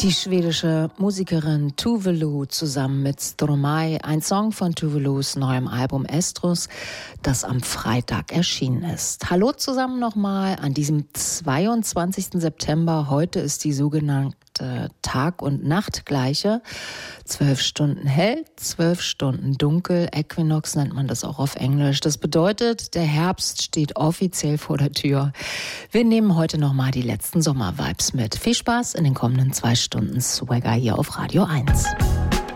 Die schwedische Musikerin Tove Lo zusammen mit Stromae, ein Song von Tove Los neuem Album Estrus, das am Freitag erschienen ist. Hallo zusammen nochmal an diesem 22. September. Heute ist die sogenannte Tag- und Nachtgleiche. 12 Stunden hell, 12 Stunden dunkel. Äquinox nennt man das auch auf Englisch. Das bedeutet, der Herbst steht offiziell vor der Tür. Wir nehmen heute nochmal die letzten Sommervibes mit. Viel Spaß in den kommenden 2 Stunden Swagger hier auf Radio 1.